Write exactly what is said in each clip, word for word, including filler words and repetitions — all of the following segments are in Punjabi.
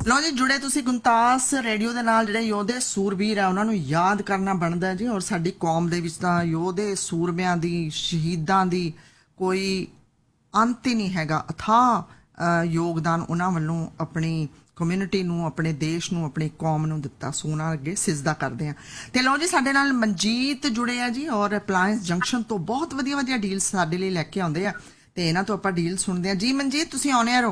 ਲਓ ਜੀ, ਜੁੜੇ ਤੁਸੀਂ ਗੁਣਤਾਸ ਰੇਡੀਓ ਦੇ ਨਾਲ। ਜਿਹੜੇ ਯੋਧੇ ਸੂਰਬੀਰ ਆ ਉਹਨਾਂ ਨੂੰ ਯਾਦ ਕਰਨਾ ਬਣਦਾ ਜੀ। ਔਰ ਸਾਡੀ ਕੌਮ ਦੇ ਵਿੱਚ ਤਾਂ ਯੋਧੇ ਸੂਰਮਿਆਂ ਦੀ, ਸ਼ਹੀਦਾਂ ਦੀ ਕੋਈ ਅੰਤ ਹੀ ਨਹੀਂ ਹੈਗਾ। ਅਥਾਹ ਯੋਗਦਾਨ ਉਹਨਾਂ ਵੱਲੋਂ ਆਪਣੀ ਕਮਿਊਨਿਟੀ ਨੂੰ, ਆਪਣੇ ਦੇਸ਼ ਨੂੰ, ਆਪਣੀ ਕੌਮ ਨੂੰ ਦਿੱਤਾ। ਸੋ ਉਹਨਾਂ ਅੱਗੇ ਸਿਜਦਾ ਕਰਦੇ ਆ। ਤੇ ਲਓ ਜੀ, ਸਾਡੇ ਨਾਲ ਮਨਜੀਤ ਜੁੜੇ ਆ ਜੀ, ਔਰ ਅਪਲਾਇੰਸ ਜੰਕਸ਼ਨ ਤੋਂ ਬਹੁਤ ਵਧੀਆ ਵਧੀਆ ਡੀਲ ਸਾਡੇ ਲਈ ਲੈ ਕੇ ਆਉਂਦੇ ਆ, ਤੇ ਇਹਨਾਂ ਤੋਂ ਆਪਾਂ ਡੀਲ ਸੁਣਦੇ ਆ ਜੀ। ਮਨਜੀਤ, ਤੁਸੀਂ ਆਉਣੇ ਆ ਰੋ।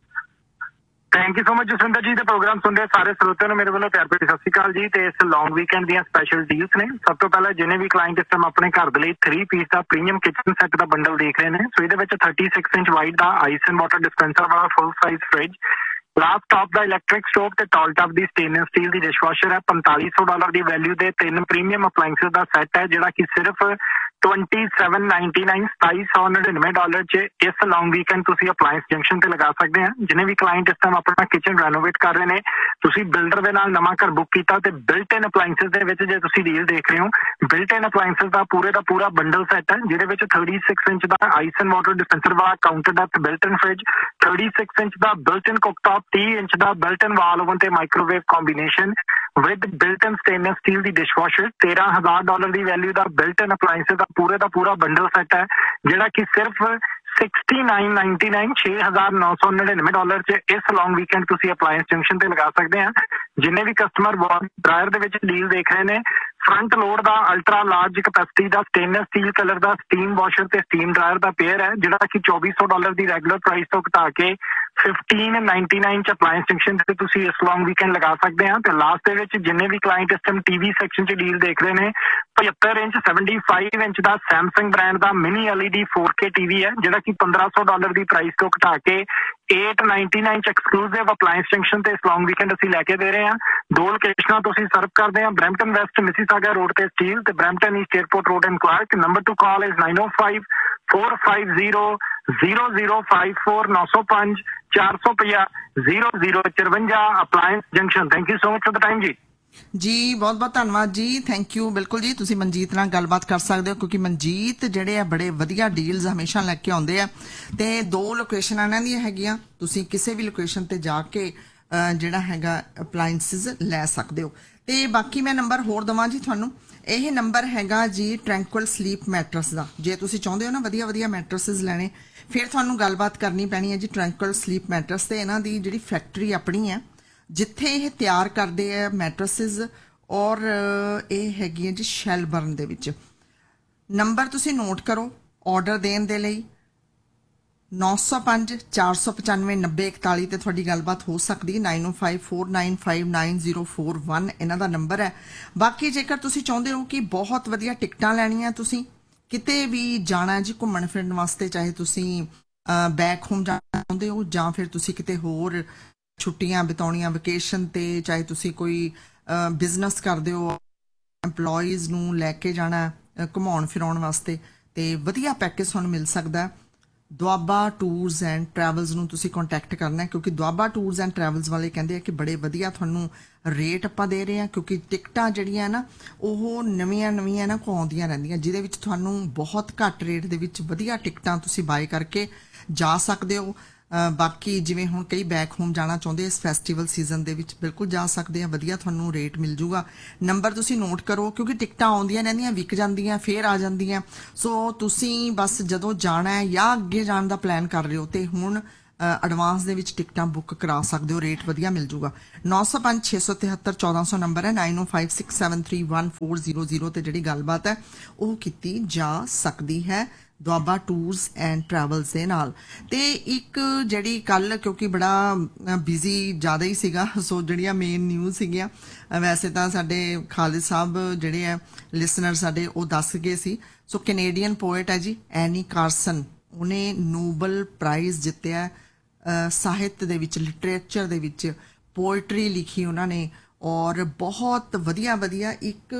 Thank you so much Jaswinder ਜੀ। ਦੇ ਪ੍ਰੋਗਰਾਮ ਸੁਣਦੇ ਸਾਰੇ ਸਰੋਤਿਆਂ ਨੂੰ ਮੇਰੇ ਵੱਲੋਂ ਪਿਆਰ ਭਰੀ ਸਤਿ ਸ਼੍ਰੀ ਅਕਾਲ ਜੀ। ਤੇ ਇਸ ਲੌਂਗ ਵੀਕਐਂਡ ਦੀਆਂ ਸਪੈਸ਼ਲ ਡੀਲਸ ਨੇ। ਸਭ ਤੋਂ ਪਹਿਲਾਂ ਜਿਹਨੇ ਵੀ ਕਲਾਇੰਟ ਇਸ ਟਾਈਮ ਆਪਣੇ ਘਰ ਦੇ ਲਈ ਥ੍ਰੀ ਪੀਸ ਦਾ ਪ੍ਰੀਮੀਅਮ ਕਿਚਨ ਸੈੱਟ ਦਾ ਬੰਡਲ ਦੇਖ ਰਹੇ ਨੇ, ਸੋ ਇਹਦੇ ਵਿੱਚ thirty six inch wide the ice and water dispenser ਵਾਲਾ full size fridge, glass top ਦਾ ਇਲੈਕਟ੍ਰਿਕ ਸਟੋਵ ਤੇ ਟਾਲ ਟਾਪ ਦੀ ਸਟੇਨਲੈਸ ਸਟੀਲ ਦੀ ਡਿਸ਼ਵਾਸ਼ਰ ਹੈ। ਪੰਤਾਲੀ ਸੌ ਡਾਲਰ ਦੀ ਵੈਲਿਊ ਦੇ ਤਿੰਨ ਪ੍ਰੀਮੀਅਮ ਅਪਲਾਇੰਸਸ ਦਾ ਸੈੱਟ ਹੈ, ਜਿਹੜਾ ਕਿ ਸਿਰਫ ਟਵੈਂਟੀ ਸੈਵਨ ਨਾਈਨਟੀ ਨਾਈਨ ਸਤਾਈ ਸੌ ਨੜਿਨਵੇਂ ਡਾਲਰ ਚ ਇਸ ਲੌਂਗ ਵੀਕਐਂਡ ਤੁਸੀਂ ਅਪਲਾਇੰਸ ਜੰਕਸ਼ਨ ਤੇ ਲਗਾ ਸਕਦੇ ਆ। ਜਿਹਨੇ ਵੀ ਕਲਾਇੰਟ ਇਸ ਟਾਈਮ ਆਪਣਾ ਕਿਚਨ ਰੈਨੋਵੇਟ ਕਰ ਰਹੇ ਨੇ, ਤੁਸੀਂ ਬਿਲਡਰ ਦੇ ਨਾਲ ਨਵਾਂ ਘਰ ਬੁੱਕ ਕੀਤਾ ਤੇ ਬਿਲਟ ਇਨ ਅਪਲਾਇੰਸਸ ਦੇ ਵਿੱਚ ਜੇ ਤੁਸੀਂ ਡੀਲ ਦੇਖ ਰਹੇ ਹੋ, ਬਿਲਟ ਇਨ ਅਪਲਾਇੰਸਸ ਦਾ ਪੂਰੇ ਦਾ ਪੂਰਾ ਬੰਡਲ ਸੈੱਟ ਹੈ, ਜਿਹਦੇ ਵਿੱਚ thirty six inch the ice and water dispenser ਵਾਲਾ ਕਾਊਂਟਰ ਟਾਪ ਬਿਲਟ ਇਨ ਫ੍ਰਿਜ, ਥਰਟੀ ਸਿਕਸ ਇੰਚ ਦਾ ਬਿਲਟ ਇਨ ਕੁੱਕਟਾਪ, ਤੀਹ ਇੰਚ ਦਾ ਬਿਲਟ ਇਨ ਵਾਲ ਓਵਨ ਤੇ microwave combination with built in stainless steel the dishwasher, ਤੇਰਾਂ ਹਜ਼ਾਰ ਡਾਲਰ ਦੀ ਵੈਲਿਊ ਦਾ ਬਿਲਟ ਇਨ ਅਪਲਾਇੰਸਸ ਦਾ ਪੂਰੇ ਦਾ ਪੂਰਾ ਬੰਡਲ ਸੈੱਟ ਹੈ, ਜਿਹੜਾ ਕਿ ਸਿਰਫ ਸਿਕਸਟੀ ਨਾਈਨ ਨਾਈਨਟੀ ਨਾਈਨ ਛੇ ਹਜ਼ਾਰ ਨੌ ਸੌ ਨੜਿਨਵੇਂ ਡਾਲਰ ਚ ਇਸ ਲੌਂਗ ਵੀਕਐਂਡ ਤੁਸੀਂ ਅਪਲਾਇੰਸ ਜੰਕਸ਼ਨ ਤੇ ਲਗਾ ਸਕਦੇ ਆ। ਜਿੰਨੇ ਵੀ ਕਸਟਮਰ ਡਰਾਇਰ ਦੇ ਵਿੱਚ ਡੀਲ ਦੇਖ ਰਹੇ ਨੇ, ਫਰੰਟ ਲੋਡ ਦਾ ਅਲਟਰਾ ਲਾਰਜ ਕਪੈਸਿਟੀ ਦਾ ਸਟੇਨਲੈਸ ਸਟੀਲ ਕਲਰ ਦਾ ਸਟੀਮ ਵਾਸ਼ਰ ਤੇ ਸਟੀਮ ਡਰਾਇਰ ਦਾ ਪੇਅਰ ਹੈ, ਜਿਹੜਾ ਕਿ ਚੌਬੀ ਸੌ ਡਾਲਰ ਦੀ ਰੈਗੂਲਰ ਪ੍ਰਾਈਸ ਤੋਂ ਘਟਾ ਕੇ ਫਿਫਟੀਨ ਨਾਈਨਟੀ ਨਾਈਨ ਚ ਅਪਲਾਇੰਸ ਜੰਕਸ਼ਨ ਤੇ ਤੁਸੀਂ ਇਸ ਲੌਂਗ ਵੀਕਐਂਡ ਲਗਾ ਸਕਦੇ ਆ। ਤੇ ਲਾਸਟ ਦੇ ਵਿੱਚ ਜਿੰਨੇ ਵੀ ਕਲਾਇੰਟ ਇਸ ਟਾਈਮ ਟੀਵੀ ਸੈਕਸ਼ਨ ਚ ਡੀਲ ਦੇਖ ਰਹੇ ਨੇ, ਪਝੱਤਰ ਇੰਚ ਸੈਵਨਟੀ ਫਾਈਵ ਇੰਚ ਦਾ ਸੈਮਸੰਗ ਬ੍ਰਾਂਡ ਦਾ mini LED four K TV ਹੈ, ਜਿਹੜਾ ਕਿ ਪੰਦਰਾਂ ਸੌ ਡਾਲਰ ਦੀ ਪ੍ਰਾਈਸ ਤੋਂ ਘਟਾ ਕੇ eight ninety-nine ਚ ਐਕਸਕਲੂਸਿਵ ਅਪਲਾਇੰਸ ਜੰਕਸ਼ਨ ਤੇ ਇਸ ਲੌਂਗ ਵੀਕਐਂਡ ਅਸੀਂ ਲੈ ਕੇ ਦੇ ਰਹੇ ਹਾਂ। ਦੋ ਲੋਕੇਸ਼ਨਾਂ ਤੋਂ ਅਸੀਂ ਸਰਵ ਕਰਦੇ ਹਾਂ, ਬਰੈਂਪਟਨ ਵੈਸਟ ਮਿਸੀਸਾਗਾ ਰੋਡ ਤੇ ਸਟੀਲ ਤੇ Brampton East airport road and Clark. Number two call is nine O five four five zero zero zero five four ਨੌ ਸੌ ਪੰਜ ਚਾਰ ਸੌ ਪੰਜਾਹ zero zero ਚੁਰਵੰਜਾ appliance junction. Thank you so much for the time ਜੀ। ਜੀ ਬਹੁਤ ਬਹੁਤ ਧੰਨਵਾਦ ਜੀ, ਥੈਂਕ ਯੂ। ਬਿਲਕੁਲ ਜੀ, ਤੁਸੀਂ ਮਨਜੀਤ ਨਾਲ ਗੱਲਬਾਤ ਕਰ ਸਕਦੇ ਹੋ, ਕਿਉਂਕਿ ਮਨਜੀਤ ਜਿਹੜੇ ਆ ਬੜੇ ਵਧੀਆ ਡੀਲਸ ਹਮੇਸ਼ਾ ਲੈ ਕੇ ਆਉਂਦੇ ਆ। ਤੇ ਦੋ ਲੋਕੇਸ਼ਨਾਂ ਇਹਨਾਂ ਦੀਆਂ ਹੈਗੀਆਂ, ਤੁਸੀਂ ਕਿਸੇ ਵੀ ਲੋਕੇਸ਼ਨ ਤੇ ਜਾ ਕੇ ਜਿਹੜਾ ਹੈਗਾ ਅਪਲਾਇੰਸਿਸ ਲੈ ਸਕਦੇ ਹੋ। ਤੇ ਬਾਕੀ ਮੈਂ ਨੰਬਰ ਹੋਰ ਦੇਵਾਂ ਜੀ ਤੁਹਾਨੂੰ, ਇਹ ਨੰਬਰ ਹੈਗਾ ਜੀ ਟ੍ਰੈਂਕੁਅਲ ਸਲੀਪ ਮੈਟਰਸ ਦਾ। ਜੇ ਤੁਸੀਂ ਚਾਹੁੰਦੇ ਹੋ ਨਾ ਵਧੀਆ ਵਧੀਆ ਮੈਟਰਸਿਸ ਲੈਣੇ, ਫਿਰ ਤੁਹਾਨੂੰ ਗੱਲਬਾਤ ਕਰਨੀ ਪੈਣੀ ਹੈ ਜੀ ਟ੍ਰੈਂਕੁਅਲ ਸਲੀਪ ਮੈਟਰਸ ਤੇ। ਇਹਨਾਂ ਦੀ ਜਿਹੜੀ ਫੈਕਟਰੀ ਆਪਣੀ ਹੈ, ਜਿੱਥੇ ਇਹ ਤਿਆਰ ਕਰਦੇ ਆ ਮੈਟਰਸਿਸ, ਔਰ ਇਹ ਹੈਗੀ ਹੈ ਜੀ ਸ਼ੈਲਬਰਨ ਦੇ ਵਿੱਚ। ਨੰਬਰ ਤੁਸੀਂ ਨੋਟ ਕਰੋ ਆਰਡਰ ਦੇਣ ਦੇ ਲਈ, ਨੌ ਸੌ ਪੰਜ ਚਾਰ ਸੌ ਪਚਾਨਵੇਂ ਨੱਬੇ ਇਕਤਾਲੀ ਤੇ ਤੁਹਾਡੀ ਗੱਲਬਾਤ ਹੋ ਸਕਦੀ ਹੈ। ਨਾਈਨ ਓ five four nine five nine zero four one ਇਹਨਾਂ ਦਾ ਨੰਬਰ ਹੈ। ਬਾਕੀ ਜੇਕਰ ਤੁਸੀਂ ਚਾਹੁੰਦੇ ਹੋ ਕਿ ਬਹੁਤ ਵਧੀਆ ਟਿਕਟਾਂ ਲੈਣੀਆਂ, ਤੁਸੀਂ ਕਿਤੇ ਵੀ ਜਾਣਾ ਜੀ ਘੁੰਮਣ ਫਿਰਨ ਵਾਸਤੇ, ਚਾਹੇ ਤੁਸੀਂ ਬੈਕ ਹੋਮ ਜਾਣਾ ਚਾਹੁੰਦੇ ਹੋ ਜਾਂ ਫਿਰ ਤੁਸੀਂ ਕਿਤੇ ਹੋਰ ਛੁੱਟੀਆਂ ਬਿਤਾਉਣੀਆਂ ਵਕੇਸ਼ਨ ਤੇ, ਚਾਹੇ ਤੁਸੀਂ ਕੋਈ ਬਿਜ਼ਨਸ ਕਰਦੇ ਹੋ, ਐਮਪਲੋਈਜ਼ ਨੂੰ ਲੈ ਕੇ ਜਾਣਾ ਘੁਮਾਉਣ ਫਿਰਾਉਣ ਵਾਸਤੇ, ਤੇ ਵਧੀਆ ਪੈਕੇਜ ਤੁਹਾਨੂੰ ਮਿਲ ਸਕਦਾ। ਦੁਆਬਾ ਟੂਰਸ ਐਂਡ ਟਰੈਵਲਸ ਨੂੰ ਤੁਸੀਂ ਕੰਟੈਕਟ ਕਰਨਾ, ਕਿਉਂਕਿ ਦੁਆਬਾ ਟੂਰਸ ਐਂਡ ਟਰੈਵਲਸ ਵਾਲੇ ਕਹਿੰਦੇ ਆ ਕਿ ਬੜੇ ਵਧੀਆ ਤੁਹਾਨੂੰ ਰੇਟ ਆਪਾਂ ਦੇ ਰਹੇ ਹਾਂ, ਕਿਉਂਕਿ ਟਿਕਟਾਂ ਜਿਹੜੀਆਂ ਨਾ ਉਹ ਨਵੀਆਂ ਨਵੀਆਂ ਨਾ ਕੋ ਆਉਂਦੀਆਂ ਰਹਿੰਦੀਆਂ, ਜਿਹਦੇ ਵਿੱਚ ਤੁਹਾਨੂੰ ਬਹੁਤ ਘੱਟ ਰੇਟ ਦੇ ਵਿੱਚ ਵਧੀਆ ਟਿਕਟਾਂ ਤੁਸੀਂ ਬਾਏ ਕਰਕੇ ਜਾ ਸਕਦੇ ਹੋ। ਬਾਕੀ ਜਿਵੇਂ ਹੁਣ ਕਈ ਬੈਕ ਹੋਮ ਜਾਣਾ ਚਾਹੁੰਦੇ ਇਸ ਫੈਸਟੀਵਲ ਸੀਜ਼ਨ ਦੇ ਵਿੱਚ, ਬਿਲਕੁਲ ਜਾ ਸਕਦੇ ਆ, ਵਧੀਆ ਤੁਹਾਨੂੰ ਰੇਟ ਮਿਲ ਜੂਗਾ। ਨੰਬਰ ਤੁਸੀਂ ਨੋਟ ਕਰੋ, ਕਿਉਂਕਿ ਟਿਕਟਾਂ ਆਉਂਦੀਆਂ ਰਹਿੰਦੀਆਂ, ਵਿਕ ਜਾਂਦੀਆਂ, ਫੇਰ ਆ ਜਾਂਦੀਆਂ। ਸੋ ਤੁਸੀਂ ਬਸ ਜਦੋਂ ਜਾਣਾ ਹੈ ਜਾਂ ਅੱਗੇ ਜਾਣ ਦਾ ਪਲਾਨ ਕਰ ਰਹੇ ਹੋ, ਤੇ ਹੁਣ ਐਡਵਾਂਸ ਦੇ ਵਿੱਚ ਟਿਕਟਾਂ ਬੁੱਕ ਕਰਾ ਸਕਦੇ ਹੋ, ਰੇਟ ਵਧੀਆ ਮਿਲ ਜੂਗਾ। ਨੌ ਸੌ ਪੰਜ ਛੇ ਸੌ ਤਿਹੱਤਰ ਚੌਦਾਂ ਸੌ ਨੰਬਰ ਹੈ, ਨਾਈਨ ਓ five six seven three one four zero zero ਤੇ ਜਿਹੜੀ ਗੱਲਬਾਤ ਹੈ ਉਹ ਕੀਤੀ ਜਾ ਸਕਦੀ ਹੈ ਦੁਆਬਾ ਟੂਰਸ ਐਂਡ ਟਰੈਵਲਸ ਦੇ ਨਾਲ। ਤੇ ਇੱਕ ਜਿਹੜੀ ਕੱਲ, ਕਿਉਂਕਿ ਬੜਾ ਬਿਜ਼ੀ ਜ਼ਿਆਦਾ ਹੀ ਸੀਗਾ, ਸੋ ਜਿਹੜੀਆਂ ਮੇਨ ਨਿਊਜ਼ ਸੀਗੀਆਂ, ਵੈਸੇ ਤਾਂ ਸਾਡੇ ਖਾਲਿਦ ਸਾਹਿਬ ਜਿਹੜੇ ਆ ਲਿਸਨਰ ਸਾਡੇ ਉਹ ਦੱਸ ਗਏ ਸੀ। ਸੋ ਕੈਨੇਡੀਅਨ ਪੋਇਟ ਹੈ ਜੀ ਐਨੀ ਕਾਰਸਨ, ਉਹਨੇ ਨੋਬਲ ਪ੍ਰਾਈਜ਼ ਜਿੱਤਿਆ ਸਾਹਿਤ ਦੇ ਵਿੱਚ, ਲਿਟਰੇਚਰ ਦੇ ਵਿੱਚ ਪੋਇਟਰੀ ਲਿਖੀ ਉਹਨਾਂ ਨੇ, ਔਰ ਬਹੁਤ ਵਧੀਆ ਵਧੀਆ ਇੱਕ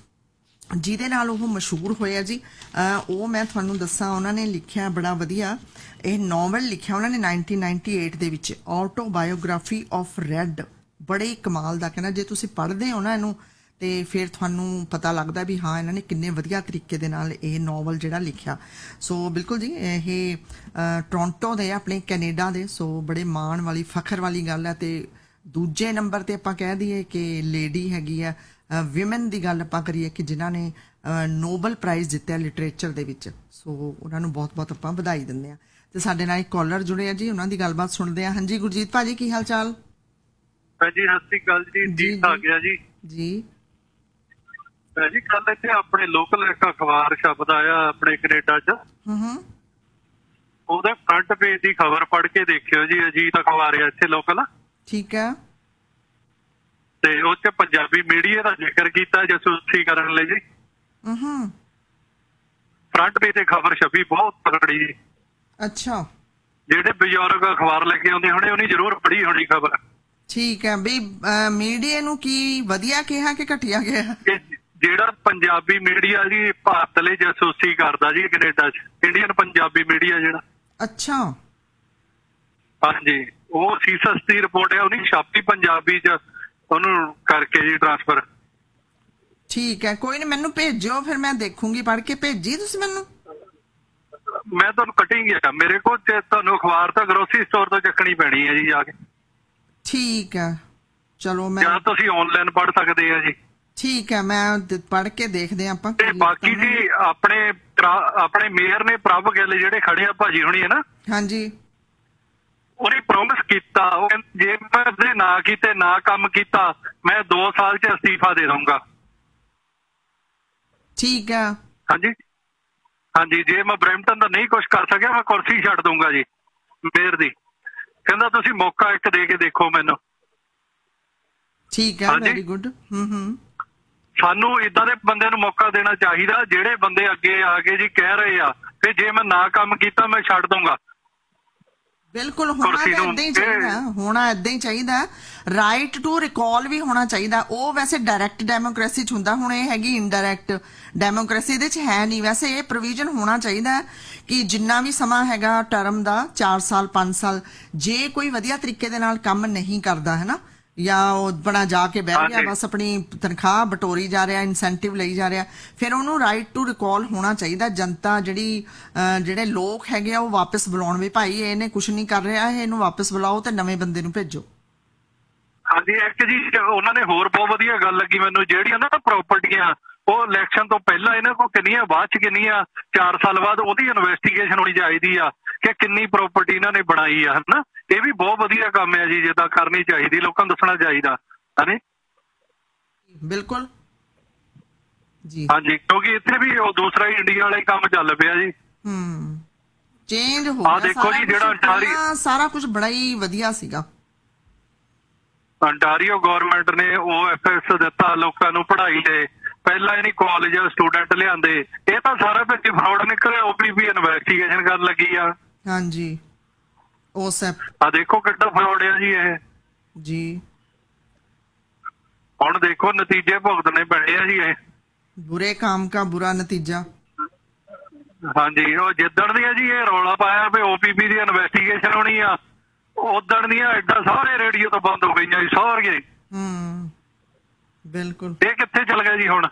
ਜਿਹਦੇ ਨਾਲ ਉਹ ਮਸ਼ਹੂਰ ਹੋਇਆ ਜੀ, ਉਹ ਮੈਂ ਤੁਹਾਨੂੰ ਦੱਸਾਂ, ਉਹਨਾਂ ਨੇ ਲਿਖਿਆ ਬੜਾ ਵਧੀਆ ਇਹ ਨੋਵਲ ਲਿਖਿਆ ਉਹਨਾਂ ਨੇ ਨਾਈਨਟੀਨ ਨਾਈਨਟੀ ਏਟ ਦੇ ਵਿੱਚ, ਆਟੋਬਾਇਓਗ੍ਰਾਫੀ ਆਫ ਰੈਡ। ਬੜੇ ਕਮਾਲ ਦਾ, ਕਹਿੰਦਾ ਜੇ ਤੁਸੀਂ ਪੜ੍ਹਦੇ ਹੋ ਨਾ ਇਹਨੂੰ ਤੇ ਫਿਰ ਤੁਹਾਨੂੰ ਪਤਾ ਲੱਗਦਾ ਵੀ ਹਾਂ ਇਹਨਾਂ ਨੇ ਕਿੰਨੇ ਵਧੀਆ ਤਰੀਕੇ ਦੇ ਨਾਲ ਇਹ ਨੋਵਲ ਜਿਹੜਾ ਲਿਖਿਆ। ਸੋ ਬਿਲਕੁਲ ਜੀ, ਇਹ ਟੋਰਾਂਟੋ ਦੇ ਆਪਣੇ ਕੈਨੇਡਾ ਦੇ, ਸੋ ਬੜੇ ਮਾਣ ਵਾਲੀ ਫਖਰ ਵਾਲੀ ਗੱਲ ਹੈ। ਤੇ ਦੂਜੇ ਨੰਬਰ ਤੇ ਆਪਾਂ ਕਹਿ ਦਈਏ ਕਿ ਲੇਡੀ ਹੈਗੀ ਆ, ਵਿਮਨ ਦੀ ਗੱਲ ਆਪਾਂ ਕਰੀਏ ਕਿ ਜਿਨ੍ਹਾਂ ਨੇ ਨੋਬਲ ਪ੍ਰਾਈਜ਼ ਜਿੱਤਿਆ ਲਿਟਰੇਚਰ ਦੇ ਵਿੱਚ, ਸੋ ਉਹਨਾਂ ਨੂੰ ਬਹੁਤ ਬਹੁਤ ਆਪਾਂ ਵਧਾਈ ਦਿੰਦੇ ਆ। ਤੇ ਸਾਡੇ ਨਾਲ ਇੱਕ ਕਾਲਰ ਜੁੜੇ ਆ ਜੀ, ਉਹਨਾਂ ਦੀ ਗੱਲਬਾਤ ਸੁਣਦੇ ਆ। ਹਾਂਜੀ ਗੁਰਜੀਤ ਭਾਜੀ, ਕੀ ਹਾਲ ਚਾਲ? ਜੀ ਸਤਿ ਸ਼੍ਰੀ ਅਕਾਲ ਜੀ, ਠੀਕ ਠਾਕ ਆ ਜੀ। ਜੀ ਜੀ ਕੱਲ ਇੱਥੇ ਆਪਣੇ ਲੋਕਲ ਇੱਕ ਅਖਬਾਰ ਛਪਦ ਆਇਆ ਆਪਣੇ ਕੈਨੇਡਾ 'ਚ, ਹੂੰ, ਉਹਦੇ ਫਰੰਟ ਪੇਜ ਦੀ ਖਬਰ ਪੜ੍ਹ ਕੇ ਦੇਖਿਓ ਜੀ, ਅਜੀਤ ਅਖਬਾਰ ਆ ਇੱਥੇ ਲੋਕਲ। ਠੀਕ ਹੈ। ਤੇ ਉਹ 'ਚ ਪੰਜਾਬੀ ਮੀਡੀਆ ਦਾ ਜ਼ਿਕਰ ਕੀਤਾ ਜਾਸੂਸੀ ਕਰਨ ਲਈ ਜੀ। ਹੂੰ, ਫਰੰਟ ਪੇਜ ਤੇ ਖਬਰ ਛਪੀ ਬਹੁਤ ਤਕੜੀ ਜੀ। ਅੱਛਾ, ਜਿਹੜੇ ਬਜ਼ੁਰਗ ਅਖਬਾਰ ਲੈ ਕੇ ਆਉਂਦੇ ਹੋਣੇ ਉਹਨੇ ਜ਼ਰੂਰ ਪੜ੍ਹੀ ਹੋਣੀ ਖਬਰ। ਠੀਕ ਹੈ ਬਈ, ਮੀਡੀਆ ਨੂੰ ਕੀ ਵਧੀਆ ਕਿਹਾ ਕਿ ਘਟੀਆ ਕਿਹਾ? ਜਿਹੜਾ ਪੰਜਾਬੀ ਮੀਡੀਆ ਜੀ ਭਾਰਤ ਲਈ ਜਾਸੂਸੀ ਕਰਦਾ ਜੀ ਕੈਨੇਡਾ 'ਚ, ਇੰਡੀਅਨ ਪੰਜਾਬੀ ਮੀਡੀਆ ਜਿਹੜਾ। ਅੱਛਾ, ਹਾਂਜੀ, ਉਹ ਸੀਸਸ ਦੀ ਰਿਪੋਰਟ ਹੈ, ਉਹਨੇ ਛਾਪੀ ਪੰਜਾਬੀ 'ਚ, ਉਹਨੂੰ ਕਰਕੇ ਜੀ ਟ੍ਰਾਂਸਫਰ। ਠੀਕ ਹੈ, ਕੋਈ ਨਹੀਂ, ਮੈਨੂੰ ਭੇਜਿਓ ਫਿਰ ਮੈਂ ਦੇਖੂੰਗੀ ਪੜ੍ਹ ਕੇ। ਭੇਜੀ ਤੁਸੀਂ ਮੈਨੂੰ? ਮੈਂ ਤੁਹਾਨੂੰ ਕਟਿੰਗ ਆ ਮੇਰੇ ਕੋਲ, ਤੇ ਤੁਹਾਨੂੰ ਅਖਬਾਰ ਤਾਂ ਗਰੋਸਰੀ ਸਟੋਰ ਤੋਂ ਚੱਕਣੀ ਪੈਣੀ ਹੈ ਜੀ ਜਾ ਕੇ। ਠੀਕ ਹੈ, ਚਲੋ ਮੈਂ, ਜਾਂ ਤੁਸੀਂ ਆਨਲਾਈਨ ਪੜ੍ਹ ਸਕਦੇ ਆ ਜੀ। ਠੀਕ ਹੈ, ਮੈਂ ਪੜ੍ਹ ਕੇ ਦੇਖਦੇ ਹਾਂ ਆਪਾਂ। ਤੇ ਬਾਕੀ ਜੀ ਆਪਣੇ ਆਪਣੇ ਮੇਅਰ ਨੇ ਪ੍ਰਭ ਗਿੱਲ ਜਿਹੜੇ ਖੜੇ ਆ ਭਾਜੀ ਹੋਣੀ ਹੈ ਨਾ, ਹਾਂਜੀ, ਉਹਨੇ ਪ੍ਰੋਮਿਸ ਕੀਤਾ, ਉਹ ਕਹਿੰਦੇ ਜੇ ਮੈਂ ਇਹਦੇ ਨਾ ਕੀਤੇ ਨਾ ਕੰਮ ਕੀਤਾ ਮੈਂ ਦੋ ਸਾਲ 'ਚ ਅਸਤੀਫਾ ਦੇ ਦਊਂਗਾ। ਠੀਕ ਹੈ। ਹਾਂਜੀ ਹਾਂਜੀ, ਜੇ ਮੈਂ ਬਰੈਂਪਟਨ ਦਾ ਨਹੀਂ ਕੁਛ ਕਰ ਸਕਿਆ ਮੈਂ ਕੁਰਸੀ ਛੱਡ ਦਊਂਗਾ ਜੀ ਮੇਅਰ ਦੀ। ਕਹਿੰਦਾ ਤੁਸੀਂ ਮੌਕਾ ਇੱਕ ਦੇ ਕੇ ਦੇਖੋ ਮੈਨੂੰ। ਠੀਕ ਹੈ, ਵੈਰੀ ਗੁੱਡ। ਹੂੰ ਹੂੰ, ਸਾਨੂੰ ਏਦਾਂ ਦੇ ਬੰਦੇ ਨੂੰ ਮੌਕਾ ਦੇਣਾ ਚਾਹੀਦਾ ਜਿਹੜੇ ਬੰਦੇ ਅੱਗੇ ਆ ਕੇ ਜੀ ਕਹਿ ਰਹੇ ਆ ਕਿ ਜੇ ਮੈਂ ਨਾ ਕੰਮ ਕੀਤਾ ਮੈਂ ਛੱਡ ਦਊਂਗਾ। ਬਿਲਕੁਲ, ਹੋਣਾ ਏਦਾਂ ਹੀ ਚਾਹੀਦਾ, ਹੋਣਾ ਏਦਾਂ ਹੀ ਚਾਹੀਦਾ। ਰਾਈਟ ਟੂ ਰਿਕਾਲ ਵੀ ਹੋਣਾ ਚਾਹੀਦਾ। ਉਹ ਵੈਸੇ ਡਾਇਰੈਕਟ ਡੈਮੋਕ੍ਰੇਸੀ 'ਚ ਹੁੰਦਾ, ਹੁਣ ਇਹ ਹੈਗੀ ਇਨਡਾਇਰੈਕਟ ਡੈਮੋਕ੍ਰੇਸੀ, ਇਹਦੇ 'ਚ ਹੈ ਨਹੀਂ। ਵੈਸੇ ਇਹ ਪ੍ਰੋਵੀਜ਼ਨ ਹੋਣਾ ਚਾਹੀਦਾ ਕਿ ਜਿੰਨਾ ਵੀ ਸਮਾਂ ਹੈਗਾ ਟਰਮ ਦਾ, ਚਾਰ ਸਾਲ ਪੰਜ ਸਾਲ, ਜੇ ਕੋਈ ਵਧੀਆ ਤਰੀਕੇ ਦੇ ਨਾਲ ਕੰਮ ਨਹੀਂ ਕਰਦਾ ਹੈ ਨਾ, ਜਾਂ ਉਹ ਬਣਾ ਜਾ ਕੇ ਬਹਿ ਗਿਆ ਬਸ ਆਪਣੀ ਤਨਖਾਹ ਬਟੋਰੀ ਜਾ ਰਿਹਾ, ਇਨਸੈਂਟਿਵ ਲਈ ਜਾ ਰਿਹਾ, ਫਿਰ ਉਹਨੂੰ ਰਾਈਟ ਟੂ ਰਿਕਾਲ ਹੋਣਾ ਚਾਹੀਦਾ। ਜਨਤਾ ਜਿਹੜੀ ਜਿਹੜੇ ਲੋਕ ਹੈਗੇ ਆ ਉਹ ਵਾਪਸ ਬੁਲਾਉਣ, ਵੀ ਭਾਈ ਇਹਨੇ ਕੁਛ ਨਹੀਂ ਕਰ ਰਿਹਾ, ਇਹਨੂੰ ਵਾਪਸ ਬੁਲਾਓ ਤੇ ਨਵੇਂ ਬੰਦੇ ਨੂੰ ਭੇਜੋ। ਹਾਂਜੀ, ਇੱਕ ਜੀ ਉਹਨਾਂ ਨੇ ਹੋਰ ਬਹੁਤ ਵਧੀਆ ਗੱਲ ਲੱਗੀ ਮੈਨੂੰ, ਜਿਹੜੀਆਂ ਨਾ ਪ੍ਰਾਪਰਟੀਆਂ ਉਹ ਇਲੈਕਸ਼ਨ ਤੋਂ ਪਹਿਲਾਂ ਇਹਨਾਂ ਕੋਲ ਕਿੰਨੀਆਂ, ਬਾਅਦ 'ਚ ਕਿੰਨੀਆਂ, ਚਾਰ ਸਾਲ ਬਾਅਦ ਉਹਦੀ ਇਨਵੈਸਟੀਗੇਸ਼ਨ ਹੋਣੀ ਚਾਹੀਦੀ ਆ ਕਿ ਕਿੰਨੀ ਪ੍ਰਾਪਰਟੀ ਇਹਨਾਂ ਨੇ ਬਣਾਈ ਆ, ਹਨਾ। ਇਹ ਵੀ ਬਹੁਤ ਵਧੀਆ ਕੰਮ ਹੈ ਜੀ, ਜਿੱਦਾਂ ਕਰਨੀ ਚਾਹੀਦੀ, ਲੋਕਾਂ ਨੂੰ ਦੱਸਣਾ ਚਾਹੀਦਾ ਹੈ। ਬਿਲਕੁਲ ਜੀ, ਹਾਂਜੀ, ਕਿਉਂਕਿ ਇੱਥੇ ਵੀ ਉਹ ਦੂਸਰਾ ਹੀ ਇੰਡੀਆ ਵਾਲਾ ਕੰਮ ਚੱਲ ਪਿਆ ਜੀ। ਹੂੰ, ਚੇਂਜ ਹੋ ਗਿਆ। ਆ ਦੇਖੋ ਜੀ, ਜਿਹੜਾ ਅੰਟਾਰੀਓ, ਸਾਰਾ ਕੁਝ ਬੜਾ ਹੀ ਵਧੀਆ ਸੀਗਾ। ਅੰਟਾਰੀਓ ਗਵਰਨਮੈਂਟ ਨੇ ਉਹ ਐਫ ਐਸ ਦਿੱਤਾ ਲੋਕਾਂ ਨੂੰ ਪੜ੍ਹਾਈ ਦੇ, ਪਹਿਲਾਂ ਇਹਨੀ ਕਾਲਜ ਸਟੂਡੈਂਟ ਲਿਆਂਦੇ, ਇਹ ਤਾਂ ਸਾਰਾ ਵਿੱਚ ਫਰਾਡ ਨਿਕਲਿਆ। ਓ ਪੀ ਪੀ ਇਨਵੈਸਟੀਗੇਸ਼ਨ ਕਰਨ ਲੱਗੀ ਆ। ਹਾਂਜੀ, ਉਸ ਆ ਦੇਖੋ ਕਿੱਡਾ ਫਰਾਡ ਆ ਜੀ ਇਹ ਜੀ। ਹੁਣ ਦੇਖੋ ਨਤੀਜੇ ਭੁਗਤਣੇ ਪੈਣੇ ਆ ਜੀ ਇਹ। ਬੁਰੇ ਕੰਮ ਕਾ ਬੁਰਾ ਨਤੀਜਾ। ਹਾਂਜੀ, ਉਹ ਜਿੱਦਣ ਦੀ ਆ ਜੀ ਇਹ ਰੌਲਾ ਪਾਇਆ ਵੀ ਓ ਪੀ ਪੀ ਦੀ ਇਨਵੈਸਟੀਗੇਸ਼ਨ ਹੋਣੀ ਆ, ਉਦਣ ਦੀਆਂ ਐਡਾ ਸਾਰੇ ਰੇਡੀਓ ਤੋਂ ਬੰਦ ਹੋ ਗਈਆਂ ਜੀ ਸਾਰੀਆਂ। ਹੂੰ, ਬਿਲਕੁਲ। ਇਹ ਕਿੱਥੇ ਚਲ ਗਿਆ ਜੀ ਹੁਣ?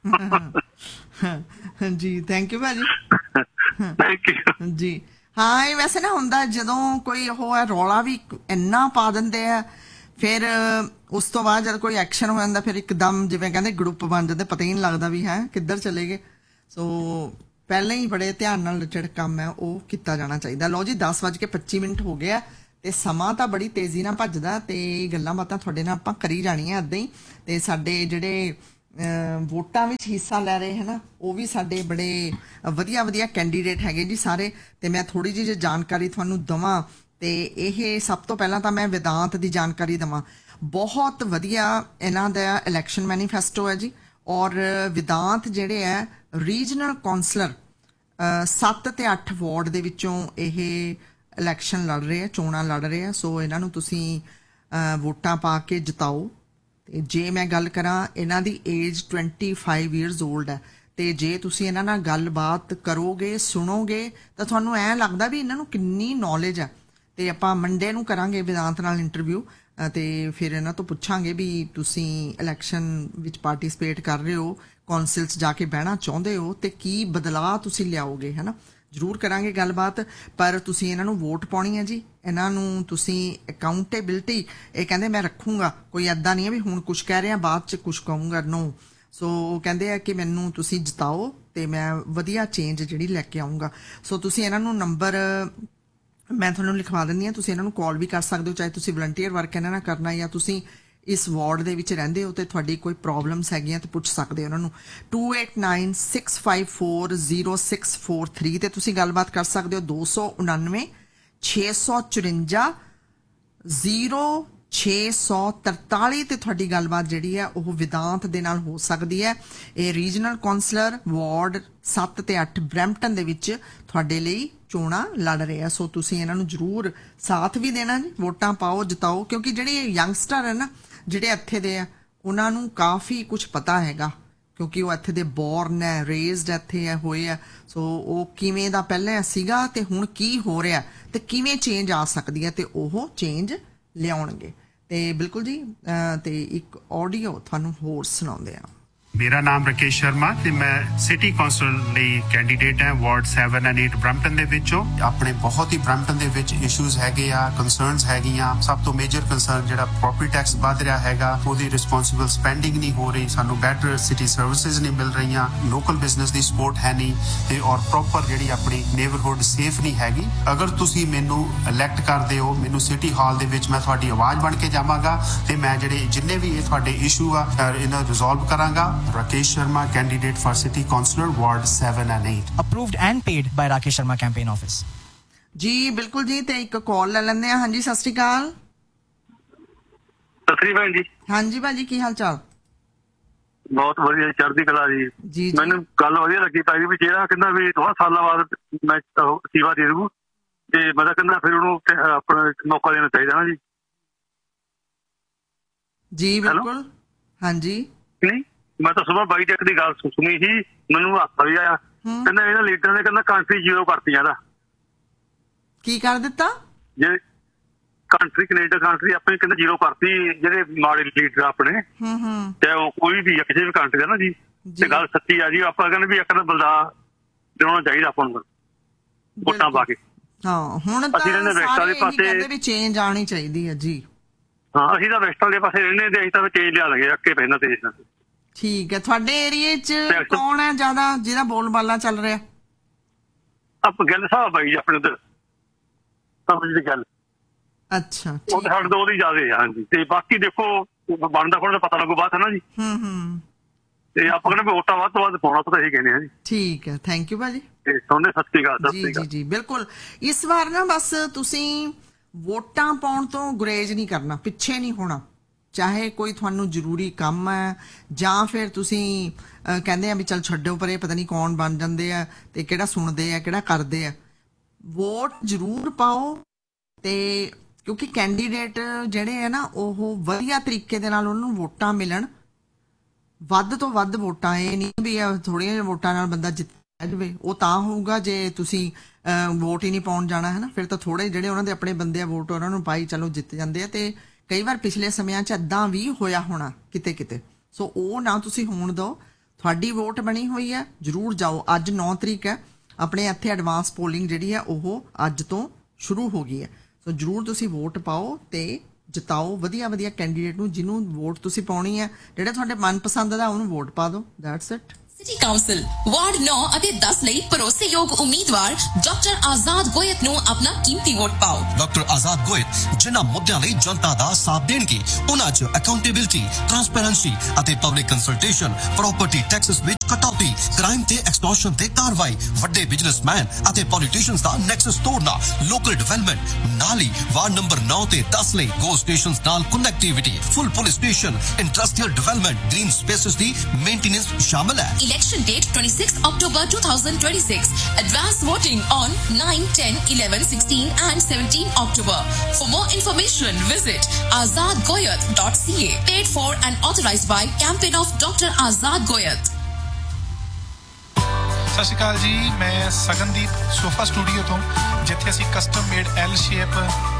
ਜੀ, ਥੈਂਕ ਯੂ ਭਾਜੀ। ਥੈਂਕ ਯੂ ਜੀ। ਹਾਂ, ਇਹ ਵੈਸੇ ਨਾ ਹੁੰਦਾ ਜਦੋਂ ਕੋਈ ਉਹ ਹੈ ਰੌਲਾ ਵੀ ਇੰਨਾ ਪਾ ਦਿੰਦੇ ਆ, ਫਿਰ ਉਸ ਤੋਂ ਬਾਅਦ ਜਦ ਕੋਈ ਐਕਸ਼ਨ ਹੋ ਜਾਂਦਾ ਫਿਰ ਇੱਕਦਮ ਜਿਵੇਂ ਕਹਿੰਦੇ ਗਰੁੱਪ ਬਣ ਜਾਂਦੇ, ਪਤਾ ਹੀ ਨਹੀਂ ਲੱਗਦਾ ਵੀ ਹੈ ਕਿੱਧਰ ਚਲੇ ਗਏ। ਸੋ ਪਹਿਲਾਂ ਹੀ ਬੜੇ ਧਿਆਨ ਨਾਲ ਜਿਹੜਾ ਕੰਮ ਹੈ ਉਹ ਕੀਤਾ ਜਾਣਾ ਚਾਹੀਦਾ। ਲਓ ਜੀ, ਦਸ ਵੱਜ ਕੇ ਪੱਚੀ ਮਿੰਟ ਹੋ ਗਿਆ ਤੇ ਸਮਾਂ ਤਾਂ ਬੜੀ ਤੇਜ਼ੀ ਨਾਲ ਭੱਜਦਾ ਤੇ ਗੱਲਾਂ ਬਾਤਾਂ ਤੁਹਾਡੇ ਨਾਲ ਆਪਾਂ ਕਰੀ ਜਾਣੀਆਂ ਏਦਾਂ ਹੀ। ਤੇ ਸਾਡੇ ਜਿਹੜੇ ਵੋਟਾਂ ਵਿੱਚ ਹਿੱਸਾ ਲੈ ਰਹੇ ਹਨ ਉਹ ਵੀ ਸਾਡੇ ਬੜੇ ਵਧੀਆ ਵਧੀਆ ਕੈਂਡੀਡੇਟ ਹੈਗੇ ਜੀ ਸਾਰੇ। ਤੇ ਮੈਂ ਥੋੜੀ ਜਿਹੀ ਜੇ ਜਾਣਕਾਰੀ ਤੁਹਾਨੂੰ ਦਵਾਂ ਤੇ ਇਹ ਸਭ ਤੋਂ ਪਹਿਲਾਂ ਤਾਂ ਮੈਂ ਵਿਦਾਂਤ ਦੀ ਜਾਣਕਾਰੀ ਦਵਾਂ। ਬਹੁਤ ਵਧੀਆ ਇਹਨਾਂ ਦਾ ਇਲੈਕਸ਼ਨ ਮੈਨੀਫੈਸਟੋ ਹੈ ਜੀ। ਔਰ ਵਿਦਾਂਤ ਜਿਹੜੇ ਹੈ ਰੀਜਨਲ ਕੌਂਸਲਰ ਸੱਤ ਤੇ ਅੱਠ ਵਾਰਡ ਦੇ ਵਿੱਚੋਂ ਇਹ ਇਲੈਕਸ਼ਨ ਲੜ ਰਹੇ ਆ, ਚੋਣਾਂ ਲੜ ਰਹੇ ਆ। ਸੋ ਇਹਨਾਂ ਨੂੰ ਤੁਸੀਂ ਵੋਟਾਂ ਪਾ ਕੇ ਜਿਤਾਓ। ਤੇ ਜੇ ਮੈਂ ਗੱਲ ਕਰਾਂ, ਇਹਨਾਂ ਦੀ age twenty five years old ਹੈ ਤੇ ਜੇ ਤੁਸੀਂ ਇਹਨਾਂ ਨਾਲ ਗੱਲਬਾਤ ਕਰੋਗੇ, ਸੁਣੋਗੇ ਤਾਂ ਤੁਹਾਨੂੰ ਐਂ ਲੱਗਦਾ ਵੀ ਇਹਨਾਂ ਨੂੰ ਕਿੰਨੀ ਨੌਲੇਜ ਹੈ। ਤੇ ਆਪਾਂ ਮੰਡੇ ਨੂੰ ਕਰਾਂਗੇ ਵਿਦਾਂਤ ਨਾਲ ਇੰਟਰਵਿਊ ਤੇ ਫਿਰ ਇਹਨਾਂ ਤੋਂ ਪੁੱਛਾਂਗੇ ਵੀ ਤੁਸੀਂ ਇਲੈਕਸ਼ਨ ਵਿੱਚ ਪਾਰਟਿਸਿਪੇਟ ਕਰ ਰਹੇ ਹੋ, ਕੌਂਸਲ 'ਚ ਜਾ ਕੇ ਬਹਿਣਾ ਚਾਹੁੰਦੇ ਹੋ ਤੇ ਕੀ ਬਦਲਾਅ ਤੁਸੀਂ ਲਿਆਓਗੇ, ਹੈ ਨਾ। ਜ਼ਰੂਰ ਕਰਾਂਗੇ ਗੱਲਬਾਤ। ਪਰ ਤੁਸੀਂ ਇਹਨਾਂ ਨੂੰ ਵੋਟ ਪਾਉਣੀ ਹੈ ਜੀ, ਇਹਨਾਂ ਨੂੰ ਤੁਸੀਂ ਅਕਾਊਂਟੇਬਿਲਿਟੀ, ਇਹ ਕਹਿੰਦੇ ਮੈਂ ਰੱਖੂੰਗਾ, ਕੋਈ ਐਦਾਂ ਨਹੀਂ ਹੈ ਵੀ ਹੁਣ ਕੁਛ ਕਹਿ ਰਿਹਾ ਬਾਅਦ 'ਚ ਕੁਛ ਕਹੂੰਗਾ, ਨੋ। ਸੋ ਉਹ ਕਹਿੰਦੇ ਆ ਕਿ ਮੈਨੂੰ ਤੁਸੀਂ ਜਿਤਾਓ ਤੇ ਮੈਂ ਵਧੀਆ ਚੇਂਜ ਜਿਹੜੀ ਲੈ ਕੇ ਆਊਂਗਾ। ਸੋ ਤੁਸੀਂ ਇਹਨਾਂ ਨੂੰ ਨੰਬਰ ਮੈਂ ਤੁਹਾਨੂੰ ਲਿਖਵਾ ਦਿੰਦੀ ਹਾਂ, ਤੁਸੀਂ ਇਹਨਾਂ ਨੂੰ ਕਾਲ ਵੀ ਕਰ ਸਕਦੇ ਹੋ, ਚਾਹੇ ਤੁਸੀਂ ਵਲੰਟੀਅਰ ਵਰਕ ਇਹਨਾਂ ਨਾਲ ਕਰਨਾ ਜਾਂ ਤੁਸੀਂ ਇਸ ਵਾਰਡ ਦੇ ਵਿੱਚ ਰਹਿੰਦੇ ਹੋ ਤੇ ਤੁਹਾਡੀ ਕੋਈ ਪ੍ਰੋਬਲਮਸ ਹੈਗੀਆਂ ਤੇ ਪੁੱਛ ਸਕਦੇ ਹੋ ਉਹਨਾਂ ਨੂੰ। To eight nine six five four zero six four three ਤੇ ਤੁਸੀਂ ਗੱਲਬਾਤ ਕਰ ਸਕਦੇ ਹੋ। ਦੋ ਸੌ ਉਣਾਨਵੇਂ ਛੇ ਸੌ ਚੁਰੰਜਾ ਜ਼ੀਰੋ ਛੇ ਸੌ ਤਰਤਾਲੀ ਤੇ ਤੁਹਾਡੀ ਗੱਲਬਾਤ ਜਿਹੜੀ ਹੈ ਉਹ ਵਿਦਾਂਤ ਦੇ ਨਾਲ ਹੋ ਸਕਦੀ ਹੈ। ਇਹ ਰੀਜਨਲ ਕਾਉਂਸਲਰ ਵਾਰਡ ਸੱਤ ਤੇ ਅੱਠ ਬਰੈਂਪਟਨ ਦੇ ਵਿੱਚ ਤੁਹਾਡੇ ਲਈ ਚੋਣਾਂ ਲੜ ਰਿਹਾ। ਸੋ ਤੁਸੀਂ ਇਹਨਾਂ ਨੂੰ ਜ਼ਰੂਰ ਸਾਥ ਵੀ ਦੇਣਾ ਜੀ, ਵੋਟਾਂ ਪਾਓ, ਜਿਤਾਓ, ਕਿਉਂਕਿ ਜਿਹੜੇ ਯੰਗਸਟਰ ਹੈ ਨਾ ਜਿਹੜੇ ਇੱਥੇ ਦੇ ਆ ਉਹਨਾਂ ਨੂੰ ਕਾਫੀ ਕੁਝ ਪਤਾ ਹੈਗਾ, ਕਿਉਂਕਿ ਉਹ ਇੱਥੇ ਦੇ ਬੋਰਨ ਹੈ, ਰੇਜ਼ਡ ਇੱਥੇ ਹੈ ਹੋਏ ਆ। ਸੋ ਉਹ ਕਿਵੇਂ ਦਾ ਪਹਿਲਾਂ ਸੀਗਾ ਤੇ ਹੁਣ ਕੀ ਹੋ ਰਿਹਾ ਤੇ ਕਿਵੇਂ ਚੇਂਜ ਆ ਸਕਦੀ ਹੈ ਤੇ ਉਹ ਚੇਂਜ ਲਿਆਉਣਗੇ। ਤੇ ਬਿਲਕੁਲ ਜੀ, ਤੇ ਇੱਕ ਆਡੀਓ ਤੁਹਾਨੂੰ ਹੋਰ ਸੁਣਾਉਂਦੇ ਆ। ਮੇਰਾ ਨਾਮ ਰਕੇਸ਼ ਸ਼ਰਮਾ ਤੇ ਮੈਂ ਸਿਟੀ ਕੌਂਸਲ ਲਈ ਕੈਂਡੀਡੇਟ ਹਾਂ ward seven and eight Brampton ਦੇ ਵਿੱਚੋਂ। ਆਪਣੇ ਬਹੁਤ ਹੀ ਬਰੈਂਪਟਨ ਦੇ ਵਿੱਚ ਇਸ਼ੂਜ਼ ਹੈਗੇ ਆ, ਕੰਸਰਨਸ ਹੈਗੀਆਂ। ਸਭ ਤੋਂ ਮੇਜਰ ਕੰਸਰਨ ਜਿਹੜਾ ਪ੍ਰੋਪਰਟੀ ਟੈਕਸ ਵੱਧ ਰਿਹਾ ਹੈਗਾ, ਉਹਦੀ ਰਿਸਪੌਂਸਿਬਲ ਸਪੈਂਡਿੰਗ ਨਹੀਂ ਹੋ ਰਹੀ, ਸਾਨੂੰ ਬੈਟਰ ਸਿਟੀ ਸਰਵਿਸਿਜ਼ ਨਹੀਂ ਮਿਲ ਰਹੀਆਂ, ਲੋਕਲ ਬਿਜ਼ਨਸ ਦੀ ਸਪੋਰਟ ਹੈ ਨਹੀਂ ਤੇ ਔਰ ਪ੍ਰੋਪਰ ਜਿਹੜੀ ਆਪਣੀ ਨੇਬਰਹੁੱਡ ਸੇਫ ਨਹੀਂ ਹੈਗੀ। ਅਗਰ ਤੁਸੀਂ ਮੈਨੂੰ ਇਲੈਕਟ ਕਰਦੇ ਹੋ, ਮੈਨੂੰ ਸਿਟੀ ਹਾਲ ਦੇ ਵਿੱਚ ਮੈਂ ਤੁਹਾਡੀ ਆਵਾਜ਼ ਬਣ ਕੇ ਜਾਵਾਂਗਾ ਤੇ ਮੈਂ ਜਿਹੜੇ ਜਿੰਨੇ ਵੀ ਇਹ ਤੁਹਾਡੇ ਇਸ਼ੂ ਆ ਇਹਨਾਂ ਰਿਜ਼ੋਲਵ ਕਰਾਂਗਾ। Rakesh Sharma, candidate for City Councillor, Ward seven and eight. Approved and paid by Rakesh Sharma Campaign Office. ਜੀ ਬਿਲਕੁਲ ਜੀ, ਤੇ ਇੱਕ ਕਾਲ ਲੈ ਲੈਂਦੇ ਆ। ਹਾਂਜੀ, ਸਤਿ ਸ਼੍ਰੀ ਅਕਾਲ। ਸਤਿ ਸ੍ਰੀ ਅਕਾਲ ਜੀ। ਹਾਂਜੀ ਭਾਜੀ, ਕੀ ਹਾਲ ਚਾਲ? ਬਹੁਤ ਵਧੀਆ, ਚੜ੍ਹਦੀ ਕਲਾ ਜੀ। ਜੀ ਮੈਨੂੰ ਗੱਲ ਵਧੀਆ ਲੱਗੀ ਭਾਈ ਵੀ ਜਿਹੜਾ ਕਹਿੰਦਾ ਵੀ ਦੋ ਸਾਲਾਂ ਬਾਅਦ ਮੈਂ ਸੇਵਾ ਦੇ ਦੂੰ ਤੇ ਮੈਂ ਤਾਂ ਕਹਿੰਦਾ ਫਿਰ ਉਹਨੂੰ ਆਪਣਾ ਮੌਕਾ ਦੇਣਾ ਚਾਹੀਦਾ ਨਾ ਜੀ। ਜੀ ਬਿਲਕੁਲ, ਹਾਂਜੀ। ਨਹੀਂ, ਮੈਂ ਤਾਂ ਸੁਬਾਹ ਬਾਈ ਟੈਕ ਦੀ ਗੱਲ ਸੁਣੀ ਸੀ, ਮੈਨੂੰ ਹੱਥ ਵੀ ਆਇਆ। ਕਹਿੰਦਾ ਇਹਨਾਂ ਲੀਡਰਾਂ ਨੇ ਕਹਿੰਦਾ ਕੰਟਰੀ ਜ਼ੀਰੋ ਕਰਤੀਆਂ ਦਾ। ਕੀ ਕਰ ਦਿੱਤਾ? ਜੇ ਕੰਟਰੀ ਕੈਨੇਡਾ ਕੰਟਰੀ ਆਪਣੀ ਕਹਿੰਦਾ ਜ਼ੀਰੋ ਕਰਤੀ, ਜਿਹੜੇ ਮਾੜੇ ਲੀਡਰ ਆਪਣੇ, ਚਾਹੇ ਉਹ ਕੋਈ ਵੀ ਕਿਸੇ ਵੀ ਕੰਟਰੀ ਦਾ ਨਾ ਜੀ। ਤੇ ਗੱਲ ਸੱਚੀ ਆ ਜੀ, ਆਪਾਂ ਕਹਿੰਦੇ ਵੀ ਇੱਕ ਤਾਂ ਬਲਦਾ ਦੇਣਾ ਚਾਹੀਦਾ ਆਪਾਂ ਨੂੰ ਵੋਟਾਂ ਪਾ ਕੇ। ਹਾਂ, ਹੁਣ ਤਾਂ ਸਾਰੇ ਕਹਿੰਦੇ ਵੀ ਚੇਂਜ ਆਣੀ ਚਾਹੀਦੀ ਹੈ ਜੀ। ਹਾਂ, ਅਸੀਂ ਤਾਂ ਵੈਸਟਾਂ ਦੇ ਪਾਸੇ ਰਹਿੰਦੇ ਤੇ ਅਸੀਂ ਤਾਂ ਚੇਂਜ ਲਿਆ ਲਗੇ ਅੱਕੇ ਪਹਿਲਾਂ ਤੇ। ਠੀਕ ਹੈ, ਤੁਹਾਡੇ ਏਰੀਏ 'ਚ ਕੌਣ ਹੈ ਜ਼ਿਆਦਾ ਜਿਹਦਾ ਬੋਲ ਬਾਲਾ ਚੱਲ ਰਿਹਾ? ਆਪ ਗੱਲ ਸਾਹਿਬ ਬਾਈ ਜੀ ਆਪਣੇ ਉਧਰ ਸਮਝ ਦੀ ਗੱਲ। ਅੱਛਾ, ਉਹ ਤਾਂ ਸਾਡੇ ਤੋਂ ਉਹਦੀ ਜ਼ਿਆਦਾ ਹੈ। ਹਾਂਜੀ, ਤੇ ਬਾਕੀ ਦੇਖੋ ਬਣਦਾ ਕੋਣ ਪਤਾ ਲੱਗੂ ਬਾਤ ਹੈ ਨਾ ਜੀ। ਹੂੰ ਹੂੰ ਤੇ ਆਪਾਂ ਕਹਿੰਦੇ ਵੋਟਾਂ ਵੱਧ ਤੋਂ ਵੱਧ ਪਾਉਣਾ, ਤਾਂ ਇਹੀ ਕਹਿੰਦੇ ਆ ਜੀ। ਠੀਕ ਹੈ, ਥੈਂਕ ਯੂ ਭਾਜੀ। ਤੇ ਸੋਨੇ ਸਤਿ ਸ਼੍ਰੀ ਅਕਾਲ। ਜੀ ਜੀ ਜੀ ਬਿਲਕੁਲ। ਇਸ ਵਾਰ ਨਾ ਬਸ ਤੁਸੀਂ ਵੋਟਾਂ ਪਾਉਣ ਤੋਂ ਗੁਰੇਜ਼ ਨਹੀਂ ਕਰਨਾ, ਪਿੱਛੇ ਨਹੀਂ ਹੋਣਾ। ਚਾਹੇ ਕੋਈ ਤੁਹਾਨੂੰ ਜ਼ਰੂਰੀ ਕੰਮ ਹੈ ਜਾਂ ਫਿਰ ਤੁਸੀਂ ਕਹਿੰਦੇ ਆ ਵੀ ਚੱਲ ਛੱਡੋ ਪਰੇ, ਪਤਾ ਨਹੀਂ ਕੌਣ ਬਣ ਜਾਂਦੇ ਆ ਤੇ ਕਿਹੜਾ ਸੁਣਦੇ ਆ ਕਿਹੜਾ ਕਰਦੇ ਆ। ਵੋਟ ਜ਼ਰੂਰ ਪਾਓ, ਤੇ ਕਿਉਂਕਿ ਕੈਂਡੀਡੇਟ ਜਿਹੜੇ ਆ ਨਾ ਉਹ ਵਧੀਆ ਤਰੀਕੇ ਦੇ ਨਾਲ ਉਹਨਾਂ ਨੂੰ ਵੋਟਾਂ ਮਿਲਣ, ਵੱਧ ਤੋਂ ਵੱਧ ਵੋਟਾਂ। ਇਹ ਨਹੀਂ ਵੀ ਥੋੜ੍ਹੀਆਂ ਜਿਹੀਆਂ ਵੋਟਾਂ ਨਾਲ ਬੰਦਾ ਜਿੱਤ ਜਾਵੇ, ਉਹ ਤਾਂ ਹੋਊਗਾ ਜੇ ਤੁਸੀਂ ਵੋਟ ਹੀ ਨਹੀਂ ਪਾਉਣ ਜਾਣਾ ਹੈ ਨਾ। ਫਿਰ ਤਾਂ ਥੋੜੇ ਜਿਹੜੇ ਉਹਨਾਂ ਦੇ ਆਪਣੇ ਬੰਦੇ ਆ ਵੋਟ ਉਹਨਾਂ ਨੂੰ ਪਾਈ ਚਲੋ ਜਿੱਤ ਜਾਂਦੇ ਆ। ਤੇ ਕਈ ਵਾਰ ਪਿਛਲੇ ਸਮਿਆਂ 'ਚ ਏਦਾਂ ਵੀ ਹੋਇਆ ਹੋਣਾ ਕਿਤੇ ਕਿਤੇ। ਸੋ ਉਹ ਨਾ ਤੁਸੀਂ ਹੋਣ ਦਿਓ। ਤੁਹਾਡੀ ਵੋਟ ਬਣੀ ਹੋਈ ਹੈ, ਜ਼ਰੂਰ ਜਾਓ। ਅੱਜ ਨੌ ਤਰੀਕ ਹੈ, ਆਪਣੇ ਇੱਥੇ ਐਡਵਾਂਸ ਪੋਲਿੰਗ ਜਿਹੜੀ ਹੈ ਉਹ ਅੱਜ ਤੋਂ ਸ਼ੁਰੂ ਹੋ ਗਈ ਹੈ। ਸੋ ਜ਼ਰੂਰ ਤੁਸੀਂ ਵੋਟ ਪਾਓ ਤੇ ਜਿਤਾਓ ਵਧੀਆ ਵਧੀਆ ਕੈਂਡੀਡੇਟ ਨੂੰ, ਜਿਹਨੂੰ ਵੋਟ ਤੁਸੀਂ ਪਾਉਣੀ ਹੈ। ਜਿਹੜਾ ਤੁਹਾਡੇ ਮਨਪਸੰਦ ਦਾ ਉਹਨੂੰ ਵੋਟ ਪਾ ਦਿਓ। That's it. City council ward ਨੌ ਅਤੇ ਦਸ ਲਈ ਭਰੋਸੇਯੋਗ ਉਮੀਦਵਾਰ ਡਾਕਟਰ ਆਜ਼ਾਦ ਗੋਇਤ ਨੂੰ ਆਪਣਾ ਕੀਮਤੀ ਵੋਟ ਪਾਓ। ਡਾਕਟਰ ਆਜ਼ਾਦ ਗੋਇਤ ਜਿਨ੍ਹਾਂ ਮੁੱਦਿਆਂ ਲਈ ਜਨਤਾ ਦਾ ਸਾਥ ਦੇਣਗੇ, ਉਹਨਾਂ 'ਚ ਅਕਾਊਂਟੇਬਿਲਿਟੀ, ਟ੍ਰਾਂਸਪੇਰੈਂਸੀ ਅਤੇ ਪਬਲਿਕ ਕੰਸਲਟੇਸ਼ਨ, ਪ੍ਰਾਪਰਟੀ ਟੈਕਸਸ ਵਿੱਚ ਕਟੌਤੀ, ਕ੍ਰਾਈਮ ਤੇ ਐਕਸਟੋਰਸ਼ਨ ਤੇ ਕਾਰਵਾਈ, ਵੱਡੇ ਬਿਜ਼ਨਸਮੈਨ ਅਤੇ ਪੋਲੀਟੀਸ਼ੀਅਨਸ ਦਾ ਨੈਕਸਸ ਤੋੜਨਾ, ਲੋਕਲ ਡਿਵੈਲਪਮੈਂਟ। ਨਾਲ ਹੀ ਵਾਰਡ ਨੰਬਰ ਨੌ ਤੇ ਦਸ ਲਈ ਗੋ ਸਟੇਸ਼ਨਸ ਨਾਲ ਕਨੈਕਟੀਵਿਟੀ, ਫੁੱਲ police station, industrial development, green spaces ਦੀ ਮੇਨਟੇਨੈਂਸ ਸ਼ਾਮਲ ਹੈ। Election date twenty-sixth October twenty twenty-six. Advance voting on nine, ten, eleven, sixteen and seventeen October. For more information, visit azad goyat dot c a. Paid for and authorized by Campaign of Doctor Azad Goyat. ਸਤਿ ਸ਼੍ਰੀ ਅਕਾਲ ਜੀ, ਮੈਂ ਸਗਨਦੀਪ ਸੋਫਾ ਸਟੂਡੀਓ ਤੋਂ, ਜਿੱਥੇ ਅਸੀਂ ਕਸਟਮ ਮੇਡ ਐਲ ਸ਼ੇਪ